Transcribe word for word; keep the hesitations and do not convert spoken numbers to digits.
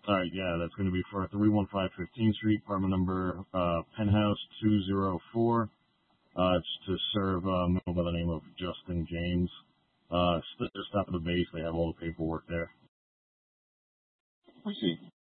All right, yeah, that's going to be for three one five fifteenth Street, apartment number uh, Penthouse two oh four. Uh, it's to serve uh, a man by the name of Justin James. Uh, st- just top of the base, they have all the paperwork there. I see.